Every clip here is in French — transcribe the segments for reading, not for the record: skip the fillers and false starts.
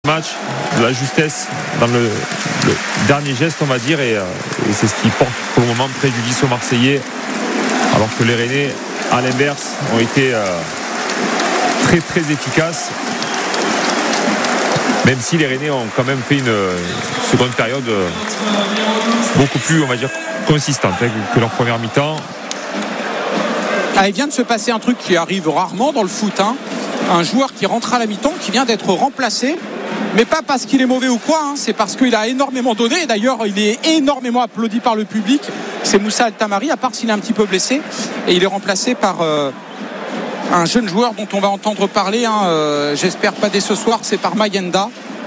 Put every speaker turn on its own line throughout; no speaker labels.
match, de la justesse dans le dernier geste, on va dire, et c'est ce qui porte pour le moment préjudice aux Marseillais, alors que les Rennais, à l'inverse, ont été très très efficaces, même si les Rennais ont quand même fait une seconde période beaucoup plus, on va dire, consistante que leur première mi-temps.
Il vient de se passer un truc qui arrive rarement dans le foot, hein. Un joueur qui rentre à la mi-temps, qui vient d'être remplacé, mais pas parce qu'il est mauvais ou quoi, hein. C'est parce qu'il a énormément donné. D'ailleurs, il est énormément applaudi par le public. C'est Moussa Altamari, à part s'il est un petit peu blessé, et il est remplacé par un jeune joueur dont on va entendre parler, hein. J'espère pas dès ce soir, c'est par Mayenda,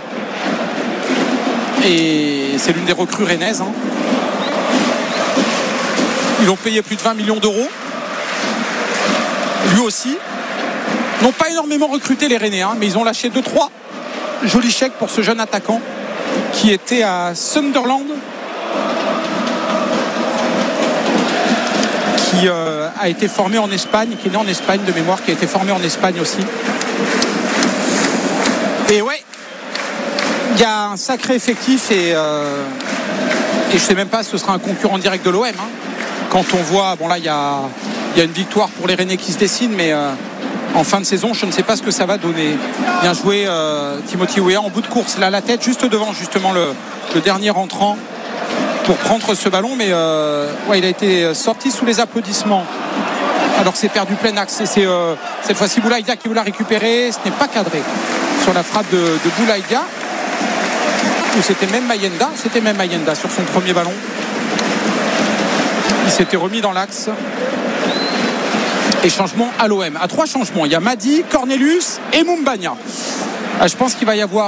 et c'est l'une des recrues rennaises, hein. Ils ont payé plus de 20 millions d'euros. Lui aussi. N'ont pas énormément recruté les Rennais, hein, mais ils ont lâché 2-3 jolis chèques pour ce jeune attaquant qui était à Sunderland, qui a été formé en Espagne, qui est né en Espagne de mémoire, qui a été formé en Espagne aussi. Et ouais, il y a un sacré effectif, et je sais même pas si ce sera un concurrent direct de l'OM, hein. Quand on voit, bon là il y a une victoire pour les Rennais qui se dessine, mais en fin de saison, je ne sais pas ce que ça va donner. Bien joué Timothy Weah en bout de course, là la tête juste devant justement le dernier entrant pour prendre ce ballon, mais ouais, il a été sorti sous les applaudissements alors que c'est perdu plein axe, et c'est cette fois-ci Boulaïdia qui veut la récupérer. Ce n'est pas cadré sur la frappe de Boulaïdia, ou c'était même Mayenda sur son premier ballon. Il s'était remis dans l'axe. Et changement à l'OM. À 3 changements. Il y a Madi, Cornelius et Mumbagna. Je pense qu'il va y avoir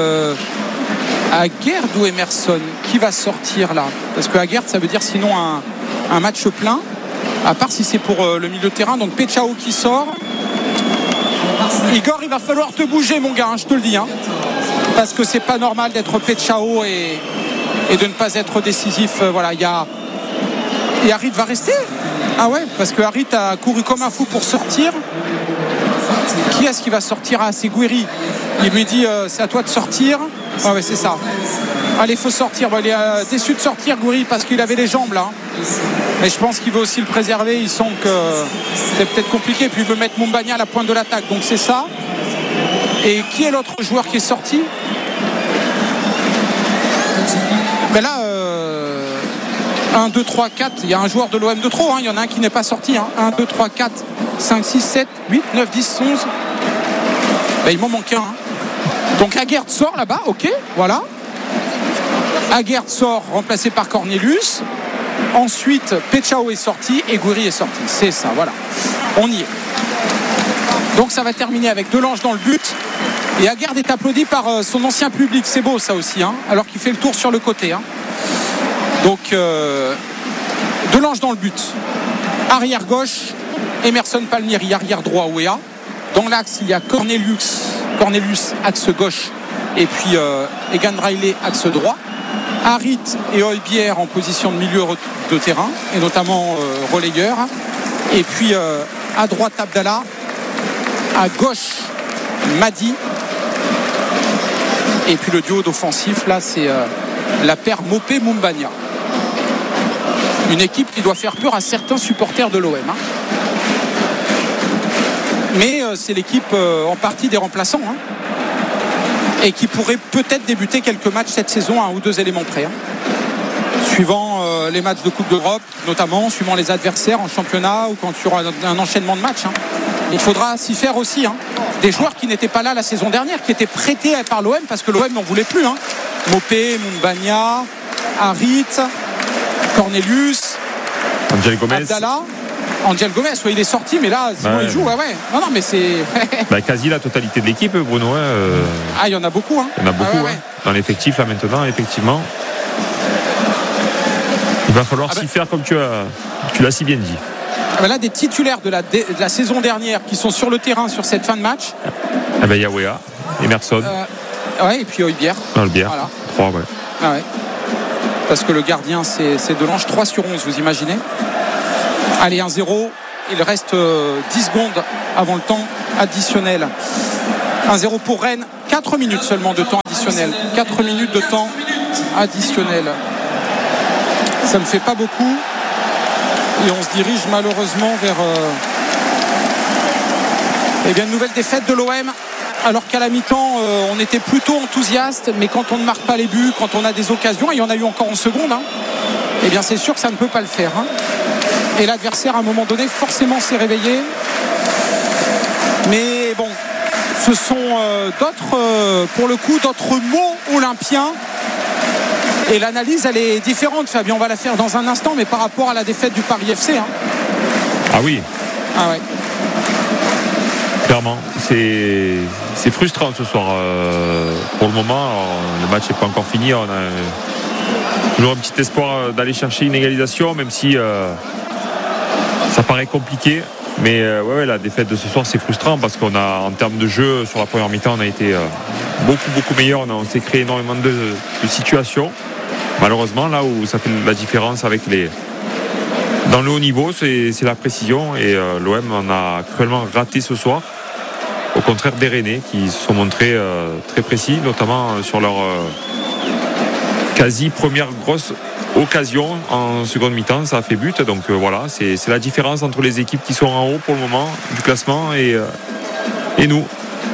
Aguerd ou Emerson qui va sortir là. Parce que Aguerd, ça veut dire sinon un match plein. À part si c'est pour le milieu de terrain. Donc Pechao qui sort. Igor, il va falloir te bouger, mon gars, hein, je te le dis. Hein, parce que c'est pas normal d'être Pechao et de ne pas être décisif. Voilà, il y a. Et Harit va rester. Ah ouais, parce que Harit a couru comme un fou pour sortir. Qui est-ce qui va sortir? Ah, c'est Gouiri. Il lui dit c'est à toi de sortir. Ah ouais, c'est ça. Allez, il faut sortir. Bon, il est déçu de sortir, Gouiri, parce qu'il avait les jambes là. Mais je pense qu'il veut aussi le préserver. Il sent que c'est peut-être compliqué. Puis il veut mettre Mumbagna à la pointe de l'attaque. Donc c'est ça. Et qui est l'autre joueur qui est sorti? Mais là 1, 2, 3, 4, il y a un joueur de l'OM de trop, hein. Il y en a un qui n'est pas sorti, hein. 1, 2, 3, 4, 5, 6, 7, 8, 9, 10, 11. Ben, il m'en manque un, hein. Donc Aguerd sort là-bas, ok, voilà. Aguerd sort, remplacé par Cornelius. Ensuite, Pechao est sorti et Gouiri est sorti. C'est ça, voilà. On y est. Donc ça va terminer avec Delange dans le but. Et Aguerd est applaudi par son ancien public. C'est beau ça aussi, hein, alors qu'il fait le tour sur le côté, hein. Donc Delange dans le but, arrière gauche Emerson Palmieri, arrière droit Weah. Dans l'axe il y a Cornelius axe gauche, et puis Egan Riley axe droit. Harit et Højbjerg en position de milieu de terrain, et notamment relayeur. Et puis à droite Abdallah, à gauche Madi, et puis le duo d'offensif là c'est la paire Mopé-Mumbagna. Une équipe qui doit faire peur à certains supporters de l'OM, hein. Mais c'est l'équipe en partie des remplaçants, hein, et qui pourrait peut-être débuter quelques matchs cette saison à 1 ou 2 éléments près, hein. Suivant les matchs de Coupe d'Europe, notamment, suivant les adversaires en championnat, ou quand il y aura un enchaînement de matchs, hein. Il faudra s'y faire aussi, hein. Des joueurs qui n'étaient pas là la saison dernière, qui étaient prêtés par l'OM parce que l'OM n'en voulait plus, hein. Mopé, Mumbagna, Harit, Cornelius,
Angel Gomez.
Abdallah. Angel Gomez, ouais, il est sorti, mais là, sinon il joue. Ouais. Non, mais c'est.
Quasi la totalité de l'équipe, Bruno.
Ah, il y en a beaucoup, hein.
Il y en a beaucoup, ouais. Dans l'effectif, là, maintenant, effectivement. Il va falloir s'y faire, comme tu l'as si bien dit.
Là, des titulaires de la saison dernière qui sont sur le terrain sur cette fin de match.
Il y a Weah, Emerson.
Ouais, et puis Højbjerg.
Højbjerg. Voilà. 3, ouais.
Ah ouais. Parce que le gardien c'est Delange. 3 sur 11, vous imaginez. Allez, 1-0. Il reste 10 secondes avant le temps additionnel. 1-0 pour Rennes. 4 minutes seulement de temps additionnel. 4 minutes de temps additionnel. Ça ne fait pas beaucoup. Et on se dirige malheureusement vers une nouvelle défaite de l'OM. Alors qu'à la mi-temps, on était plutôt enthousiaste. Mais quand on ne marque pas les buts, quand on a des occasions, et il y en a eu encore en seconde, eh bien c'est sûr que ça ne peut pas le faire. Et l'adversaire, à un moment donné, forcément s'est réveillé. Mais bon, ce sont pour le coup, d'autres mots olympiens. Et l'analyse, elle est différente, Fabien. On va la faire dans un instant, mais par rapport à la défaite du Paris FC.
Ah oui.
Ah ouais.
Clairement, c'est frustrant ce soir. Pour le moment, alors, le match n'est pas encore fini. On a toujours un petit espoir d'aller chercher une égalisation, même si ça paraît compliqué. Mais la défaite de ce soir, c'est frustrant parce qu'on a, en termes de jeu, sur la première mi-temps, on a été beaucoup meilleur. On s'est créé énormément de situations. Malheureusement, là où ça fait la différence avec dans le haut niveau, c'est la précision. Et l'OM en a cruellement raté ce soir. Au contraire des Rennais qui se sont montrés très précis, notamment sur leur quasi première grosse occasion en seconde mi-temps. Ça a fait but. Donc voilà, c'est la différence entre les équipes qui sont en haut pour le moment du classement et nous.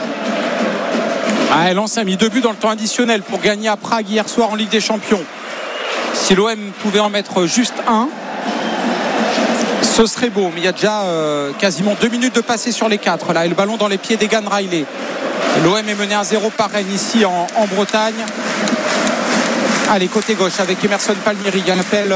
Lens a mis 2 buts dans le temps additionnel pour gagner à Prague hier soir en Ligue des Champions. Si l'OM pouvait en mettre juste un, ce serait beau. Mais il y a déjà quasiment 2 minutes de passé sur les 4 là, et le ballon dans les pieds d'Egan Riley. L'OM est mené 1-0 par Rennes ici en Bretagne. Allez, côté gauche avec Emerson Palmieri. Il y a un appel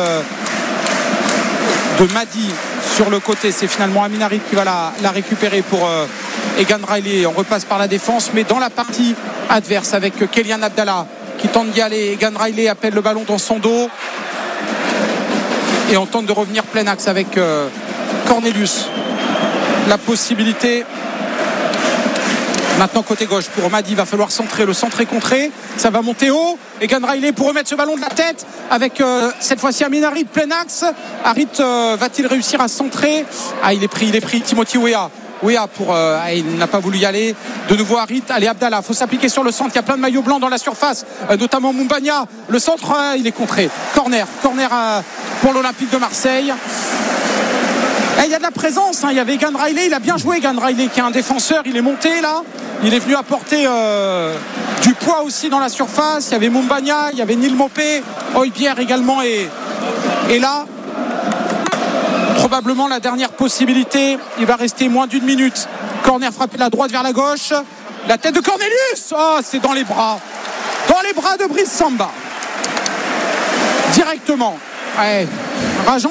de Madi sur le côté. C'est finalement Amin Harit qui va la récupérer pour Egan Riley. On repasse par la défense, mais dans la partie adverse avec Kélian Abdallah qui tente d'y aller. Egan Riley appelle le ballon dans son dos. Et on tente de revenir plein axe avec Cornelius. La possibilité. Maintenant côté gauche pour Madi, il va falloir centrer. Le centre est contré. Ça va monter haut. Egan Riley pour remettre ce ballon de la tête avec cette fois-ci Amin Harit plein axe. Harit va-t-il réussir à centrer? Il est pris. Timothy Weah il n'a pas voulu y aller. De nouveau Harit. Allez, Abdallah, faut s'appliquer sur le centre. Il y a plein de maillots blancs dans la surface, notamment Moumbagna. Le centre, il est contré. Corner pour l'Olympique de Marseille. Il y a de la présence, il y avait Egan Riley, il a bien joué Egan Riley qui est un défenseur, il est monté là, il est venu apporter du poids aussi dans la surface. Il y avait Moumbagna, il y avait Neil Mopé, Højbjerg également est là. Probablement la dernière possibilité. Il va rester moins d'1 minute. Corner frappé de la droite vers la gauche. La tête de Cornelius. C'est dans les bras de Brice Samba directement. Rageant.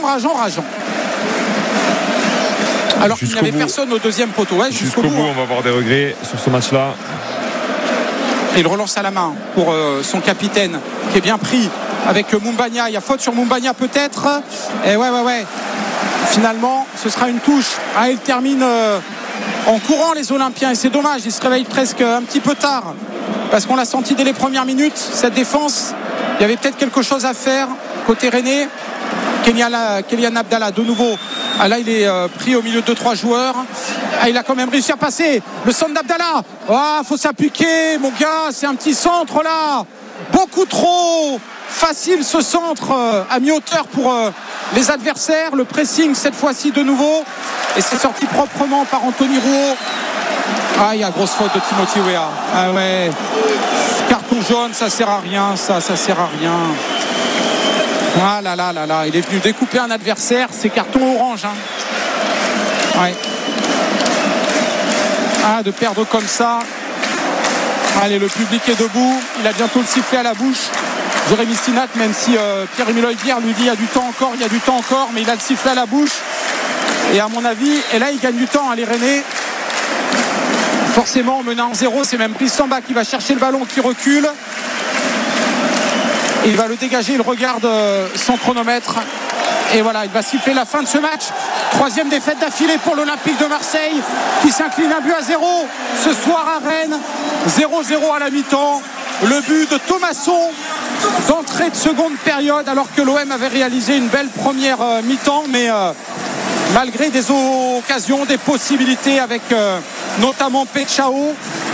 Alors qu'il n'y avait personne au deuxième poteau.
Jusqu'au bout, on va avoir des regrets sur ce match-là.
Et il relance à la main pour son capitaine qui est bien pris avec Moumbagna. Il y a faute sur Moumbagna peut-être. Et ouais. Finalement, ce sera une touche. Il termine en courant les Olympiens. Et c'est dommage, il se réveille presque un petit peu tard. Parce qu'on l'a senti dès les premières minutes. Cette défense, il y avait peut-être quelque chose à faire côté Rennais. Kélian Abdallah de nouveau. Là il est pris au milieu de 3 joueurs. Il a quand même réussi à passer. Le centre d'Abdallah. Faut s'appliquer mon gars. C'est un petit centre là. Beaucoup trop facile ce centre à mi-hauteur pour les adversaires. Le pressing cette fois-ci de nouveau. Et c'est sorti proprement par Anthony Rouault. Il y a grosse faute de Timothy Weah. Carton jaune, ça sert à rien. Ça sert à rien. Là, il est venu découper un adversaire, c'est carton orange. De perdre comme ça. Allez, le public est debout, il a bientôt le sifflet à la bouche. Jérémy Sinat, même si Pierre-Emile Højbjerg lui dit il y a du temps encore, mais il a le sifflet à la bouche. Et à mon avis, et là il gagne du temps, les Rennais. Forcément, menant 1-0, c'est même Brice Samba qui va chercher le ballon, qui recule. Il va le dégager, il regarde son chronomètre. Et voilà, il va siffler la fin de ce match. 3e défaite d'affilée pour l'Olympique de Marseille qui s'incline 1-0 ce soir à Rennes. 0-0 à la mi-temps. Le but de Thomasson d'entrée de seconde période alors que l'OM avait réalisé une belle première mi-temps. Mais malgré des occasions, des possibilités avec notamment Pechao.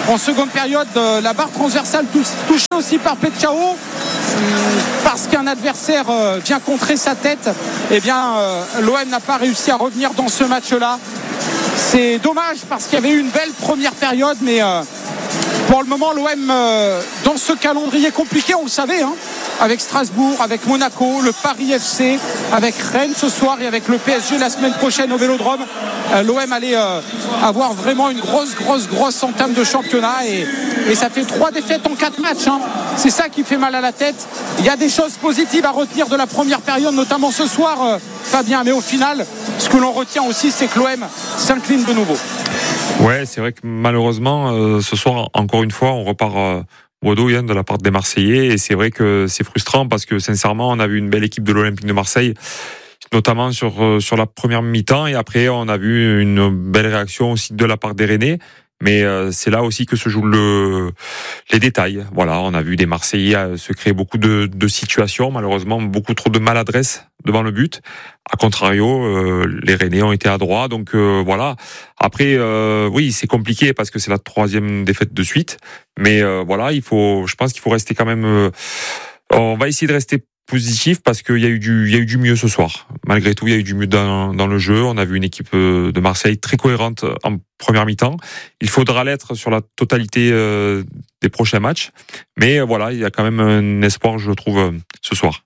En seconde période, la barre transversale touchée aussi par Petchao, parce qu'un adversaire vient contrer sa tête. Eh bien, l'OM n'a pas réussi à revenir dans ce match-là. C'est dommage parce qu'il y avait eu une belle première période, mais pour le moment, l'OM, dans ce calendrier compliqué, on le savait, avec Strasbourg, avec Monaco, le Paris FC, avec Rennes ce soir et avec le PSG la semaine prochaine au Vélodrome, l'OM allait avoir vraiment une grosse entame de championnat, et ça fait 3 défaites en 4 matchs. C'est ça qui fait mal à la tête. Il y a des choses positives à retenir de la première période, notamment ce soir, Fabien, mais au final, ce que l'on retient aussi, c'est que l'OM s'incline de nouveau.
Ouais, c'est vrai que malheureusement, ce soir, encore une fois, on repart Wodo, Yann, de la part des Marseillais, et c'est vrai que c'est frustrant parce que sincèrement, on a vu une belle équipe de l'Olympique de Marseille, notamment sur la première mi-temps, et après on a vu une belle réaction aussi de la part des Rennais. Mais c'est là aussi que se jouent les détails. Voilà, on a vu des Marseillais se créer beaucoup de situations, malheureusement beaucoup trop de maladresse devant le but. A contrario, les Rennais ont été adroits, donc voilà. Après, oui, c'est compliqué parce que c'est la 3e défaite de suite, mais voilà, je pense qu'il faut rester quand même. On va essayer de rester positif parce qu'il y a eu du mieux ce soir. Malgré tout, il y a eu du mieux dans le jeu. On a vu une équipe de Marseille très cohérente en première mi-temps. Il faudra l'être sur la totalité des prochains matchs. Mais voilà, il y a quand même un espoir, je trouve, ce soir.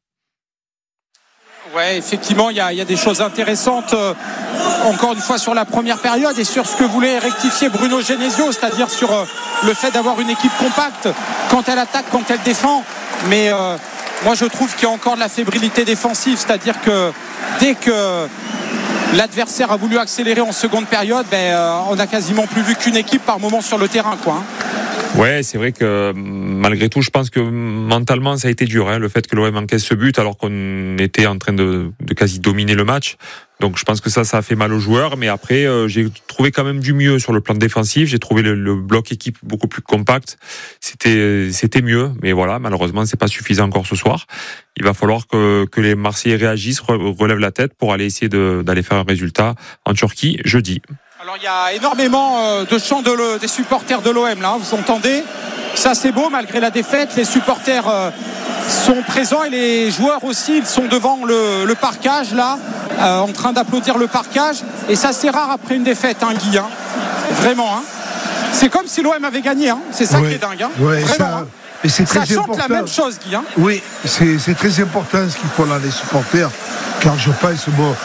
Ouais, effectivement, il y a des choses intéressantes. Encore une fois sur la première période et sur ce que voulait rectifier Bruno Genesio, c'est-à-dire sur le fait d'avoir une équipe compacte quand elle attaque, quand elle défend. Mais moi, je trouve qu'il y a encore de la fébrilité défensive, c'est-à-dire que dès que l'adversaire a voulu accélérer en seconde période, on n'a quasiment plus vu qu'une équipe par moment sur le terrain, quoi.
Ouais, c'est vrai que malgré tout, je pense que mentalement, ça a été dur, le fait que l'OM encaisse ce but alors qu'on était en train de quasi dominer le match. Donc je pense que ça a fait mal aux joueurs. Mais après, j'ai trouvé quand même du mieux sur le plan défensif. J'ai trouvé le bloc équipe beaucoup plus compact. C'était mieux. Mais voilà, malheureusement, c'est pas suffisant encore ce soir. Il va falloir que les Marseillais réagissent, relèvent la tête pour aller essayer d'aller faire un résultat en Turquie jeudi.
Alors il y a énormément de chants des supporters de l'OM là, vous entendez, ça c'est beau malgré la défaite, les supporters sont présents et les joueurs aussi, ils sont devant le parquage là, en train d'applaudir le parquage, et ça c'est rare après une défaite, Guy, vraiment, c'est comme si l'OM avait gagné, c'est ça qui est dingue,
ouais,
vraiment.
Mais c'est très
ça chante
important.
la même chose, Guy.
Oui, c'est très important ce qu'ils font là, les supporters, car je pense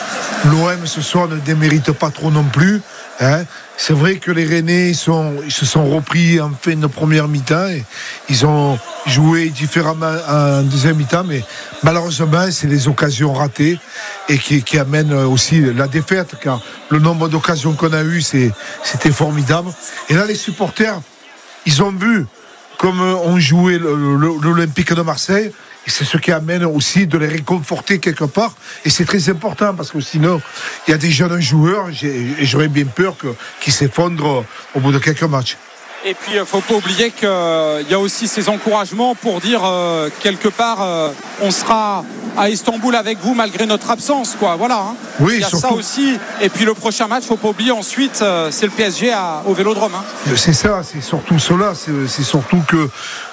l'OM ce soir ne démérite pas trop non plus. C'est vrai que les Rennais ils se sont repris en fin de première mi-temps et ils ont joué différemment en deuxième mi-temps, mais malheureusement c'est les occasions ratées et qui amènent aussi la défaite, car le nombre d'occasions qu'on a eues c'était formidable. Et là les supporters ils ont vu comme on jouait l'Olympique de Marseille, et c'est ce qui amène aussi de les réconforter quelque part, et c'est très important parce que sinon il y a des jeunes joueurs et j'aurais bien peur qu'ils s'effondrent au bout de quelques matchs.
Et puis il ne faut pas oublier qu'il y a aussi ces encouragements pour dire quelque part on sera à Istanbul avec vous malgré notre absence, quoi. Voilà.
Oui,
il y a
surtout,
ça aussi. Et puis le prochain match, il ne faut pas oublier ensuite, c'est le PSG au Vélodrome.
C'est ça, c'est surtout cela. C'est surtout que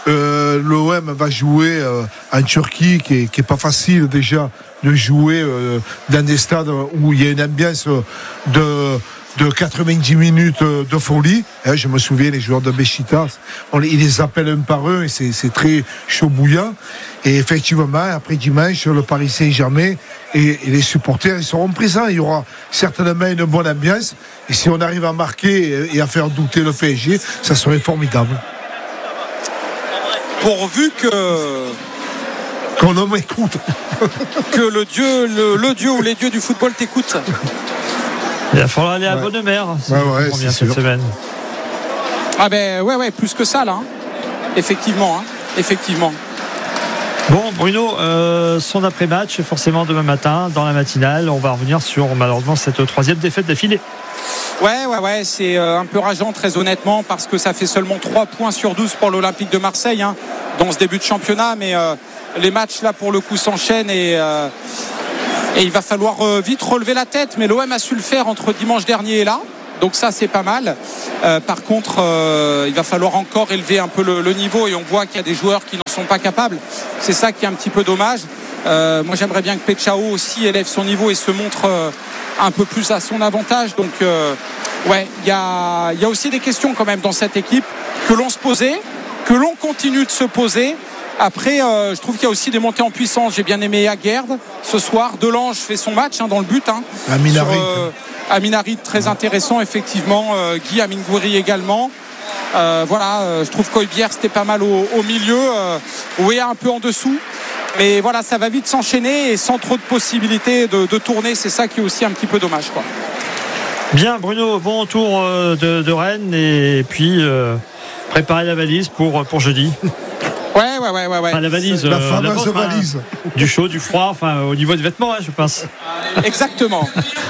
l'OM va jouer en Turquie, qui est pas facile déjà de jouer dans des stades où il y a une ambiance de 90 minutes de folie. Je me souviens, les joueurs de Beşiktaş, ils les appellent un par un et c'est très chaud bouillant. Et effectivement, après dimanche, le Paris Saint-Germain et les supporters, ils seront présents. Il y aura certainement une bonne ambiance. Et si on arrive à marquer et à faire douter le PSG, ça serait formidable.
Pourvu
qu'on m'écoute.
Que le dieu ou les dieux du football t'écoutent.
Il va falloir aller à Bonne-Mère
c'est
cette semaine.
Ah ouais, plus que ça là. Effectivement.
Bon, Bruno, son après-match, forcément demain matin, dans la matinale, on va revenir sur malheureusement cette 3e défaite d'affilée.
Ouais, c'est un peu rageant très honnêtement, parce que ça fait seulement 3 points sur 12 pour l'Olympique de Marseille dans ce début de championnat, mais les matchs là pour le coup s'enchaînent et il va falloir vite relever la tête, mais l'OM a su le faire entre dimanche dernier et là. Donc ça, c'est pas mal. Par contre, il va falloir encore élever un peu le niveau et on voit qu'il y a des joueurs qui n'en sont pas capables. C'est ça qui est un petit peu dommage. Moi, j'aimerais bien que Pechao aussi élève son niveau et se montre un peu plus à son avantage. Donc, ouais, il y a aussi des questions quand même dans cette équipe que l'on se posait, que l'on continue de se poser. Après, je trouve qu'il y a aussi des montées en puissance. J'ai bien aimé Aguerd ce soir. Delange fait son match dans le but. Aminarit, très intéressant, effectivement. Guy Amingouri également. Je trouve qu'Oibière c'était pas mal au milieu. Ouéa un peu en dessous. Mais voilà, ça va vite s'enchaîner et sans trop de possibilités de tourner. C'est ça qui est aussi un petit peu dommage, quoi.
Bien, Bruno, bon retour de Rennes et puis préparer la valise pour jeudi.
Ouais.
Enfin, la valise,
la fameuse valise.
Du chaud, du froid, enfin au niveau des vêtements, je pense.
Exactement.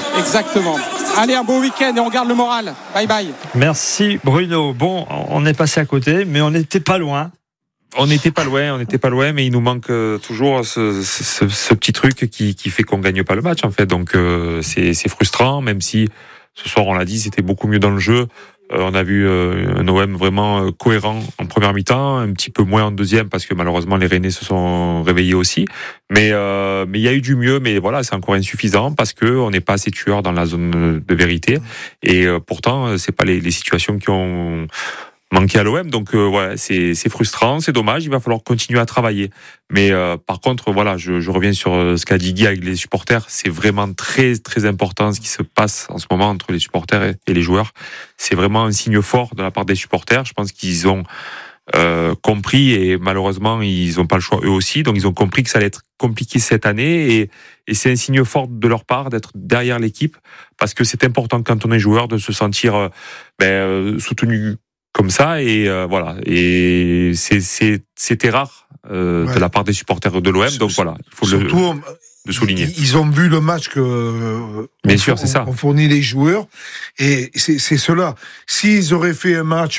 Allez, un beau week-end et on garde le moral. Bye bye.
Merci Bruno. Bon, on est passé à côté, mais on n'était pas loin.
On n'était pas loin, mais il nous manque toujours ce petit truc qui fait qu'on gagne pas le match en fait. Donc c'est frustrant, même si ce soir on l'a dit, c'était beaucoup mieux dans le jeu. On a vu un OM vraiment cohérent en première mi-temps, un petit peu moins en deuxième parce que malheureusement les Rennais se sont réveillés aussi. Mais il y a eu du mieux, mais voilà, c'est encore insuffisant parce que on n'est pas assez tueur dans la zone de vérité. Et pourtant, c'est pas les situations qui ont manqué à l'OM, donc c'est frustrant, c'est dommage, il va falloir continuer à travailler. Mais par contre, voilà, je reviens sur ce qu'a dit Guy avec les supporters, c'est vraiment très très important ce qui se passe en ce moment entre les supporters et les joueurs. C'est vraiment un signe fort de la part des supporters. Je pense qu'ils ont compris et malheureusement ils n'ont pas le choix eux aussi, donc ils ont compris que ça allait être compliqué cette année et c'est un signe fort de leur part d'être derrière l'équipe parce que c'est important quand on est joueur de se sentir soutenu comme ça et voilà, et c'était rare de la part des supporters de l'OM, donc voilà, il faut
surtout,
le souligner.
Ils ont vu le match que
bien sûr, c'est ça.
On fournit les joueurs et c'est cela. S'ils auraient fait un match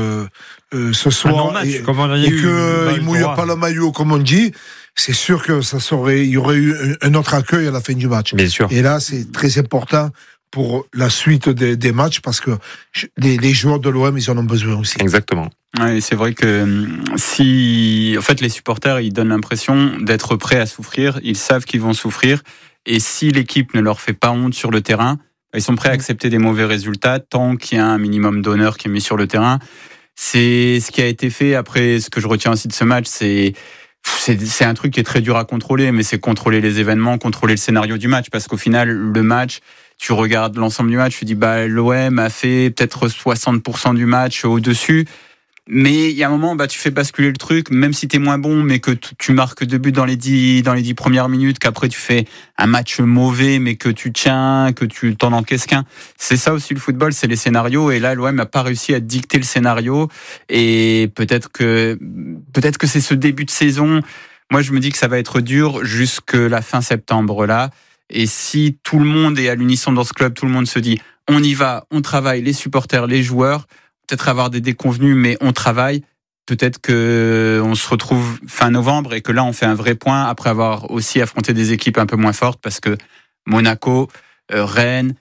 ce soir et qu'ils mouillent pas le maillot comme on dit, c'est sûr que il y aurait eu un autre accueil à la fin du match.
Bien sûr.
Et là, c'est très important pour la suite des matchs parce que les joueurs de l'OM, ils en ont besoin aussi.
Exactement.
Ouais, c'est vrai que si, en fait, les supporters, ils donnent l'impression d'être prêts à souffrir. Ils savent qu'ils vont souffrir. Et si l'équipe ne leur fait pas honte sur le terrain, ils sont prêts à accepter des mauvais résultats tant qu'il y a un minimum d'honneur qui est mis sur le terrain. C'est ce qui a été fait. Après, ce que je retiens aussi de ce match, c'est un truc qui est très dur à contrôler, mais c'est contrôler les événements, contrôler le scénario du match. Parce qu'au final, le match, tu regardes l'ensemble du match, tu dis l'OM a fait peut-être 60% du match au-dessus, mais il y a un moment tu fais basculer le truc, même si t'es moins bon, mais que tu marques 2 buts dans les 10 premières minutes, qu'après tu fais un match mauvais, mais que tu tiens, que tu t'en encaisses qu'un. C'est ça aussi le football, c'est les scénarios, et là l'OM n'a pas réussi à dicter le scénario, et peut-être que c'est ce début de saison. Moi je me dis que ça va être dur jusque la fin septembre là. Et si tout le monde est à l'unisson dans ce club, tout le monde se dit on y va, on travaille, les supporters, les joueurs, peut-être avoir des déconvenus, mais on travaille, peut-être qu'on se retrouve fin novembre et que là on fait un vrai point après avoir aussi affronté des équipes un peu moins fortes parce que Monaco, Rennes,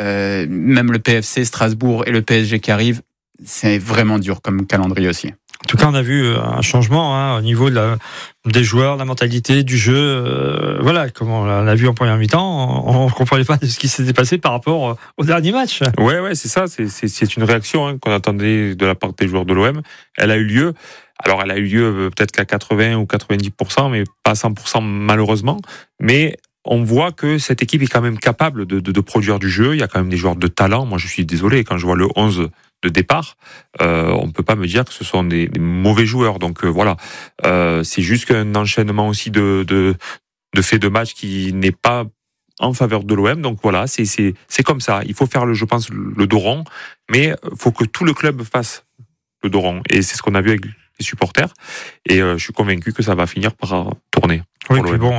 même le PFC, Strasbourg et le PSG qui arrivent, c'est vraiment dur comme calendrier aussi.
En tout cas, on a vu un changement au niveau des joueurs, la mentalité du jeu. Voilà, comme on l'a vu en première mi-temps, on ne comprenait pas ce qui s'était passé par rapport au dernier match.
Ouais, c'est ça. C'est une réaction qu'on attendait de la part des joueurs de l'OM. Elle a eu lieu. Alors, elle a eu lieu peut-être qu'à 80 ou 90%, mais pas à 100% malheureusement. Mais on voit que cette équipe est quand même capable de produire du jeu. Il y a quand même des joueurs de talent. Moi, je suis désolé, quand je vois le 11 de départ, on ne peut pas me dire que ce sont des mauvais joueurs. Donc voilà, c'est juste qu'un enchaînement aussi de faits de match qui n'est pas en faveur de l'OM. Donc voilà, c'est comme ça. Il faut faire, je pense, le dos rond, mais il faut que tout le club fasse le dos rond. Et c'est ce qu'on a vu avec les supporters. Et je suis convaincu que ça va finir par tourner.
Oui, puis bon,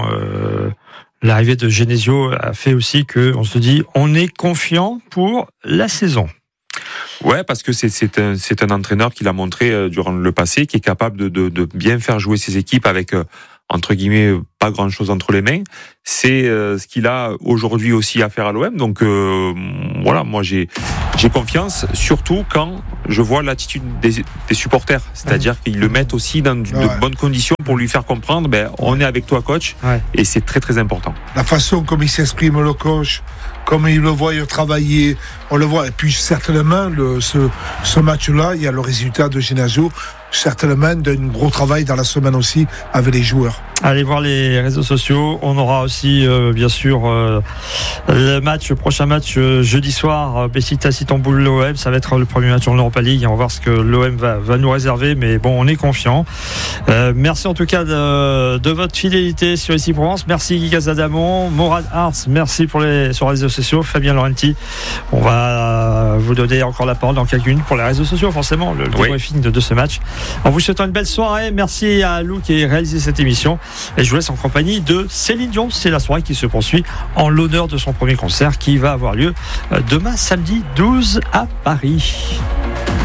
l'arrivée de Genesio a fait aussi qu'on se dit on est confiant pour la saison.
Ouais, parce que c'est un entraîneur qui l'a montré durant le passé, qui est capable de bien faire jouer ses équipes avec entre guillemets pas grand chose entre les mains. C'est ce qu'il a aujourd'hui aussi à faire à l'OM. Donc voilà, moi j'ai confiance, surtout quand je vois l'attitude des supporters, c'est-à-dire qu'ils le mettent aussi dans de bonnes conditions pour lui faire comprendre, on est avec toi coach, et c'est très très important.
La façon comme il s'exprime le coach, comme il le voit travailler, on le voit. Et puis certainement, ce match-là, il y a le résultat de Genesio, certainement d'un gros travail dans la semaine aussi avec les joueurs.
Allez voir les réseaux sociaux. On aura aussi bien sûr le prochain match jeudi soir, Beşiktaş-Istanbul l'OM. Ça va être le premier match en Europa League. On va voir ce que l'OM va nous réserver, mais bon, on est confiant. Merci en tout cas de votre fidélité sur Ici Provence. Merci Guy Casadamon, Morad Arts, merci sur les réseaux sociaux. Fabien Laurenti, on va vous donner encore la parole dans quelques minutes pour les réseaux sociaux, forcément, le débriefing de ce match. En vous souhaitant une belle soirée, merci à Lou qui a réalisé cette émission. Et je vous laisse en compagnie de Céline Dion. C'est la soirée qui se poursuit en l'honneur de son premier concert qui va avoir lieu demain samedi 12 à Paris.